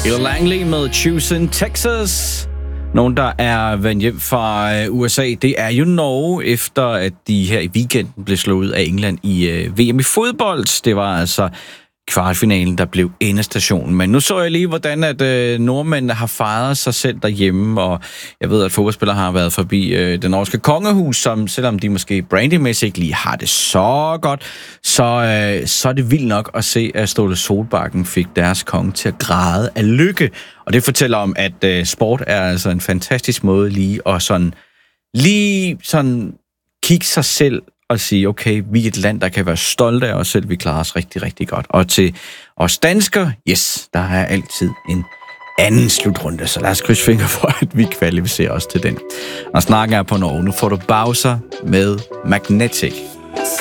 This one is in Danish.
Bill Langley med Choosing Texas. Nogen, der er vendt hjem fra USA, det er jo Norge, efter at de her i weekenden blev slået ud af England i VM i fodbold. Det var altså kvartfinalen, der blev endestationen. Men nu så jeg lige, hvordan at nordmændene har fejret sig selv derhjemme, og jeg ved, at fodboldspillere har været forbi det norske kongehus, som selvom de måske brandingmæssigt ikke lige har det så godt, så er det vildt nok at se, at Ståle Solbakken fik deres konge til at græde af lykke. Og det fortæller om, at sport er altså en fantastisk måde lige sådan kigge sig selv og sige, okay, vi er et land, der kan være stolte af os selv, vi klarer os rigtig, rigtig godt. Og til os danskere, yes, der er altid en anden slutrunde, så lad os krydse fingre for, at vi kvalificerer os til den. Og snakker jeg på Norge, nu får du Bowser med Magnetic.